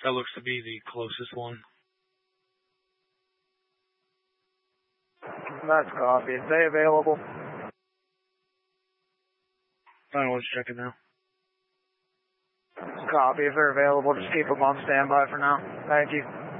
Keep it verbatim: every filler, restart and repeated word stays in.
That looks to be the closest one. That's copy. Is they available? I was checking now. Copy. If they're available, just keep them on standby for now. Thank you.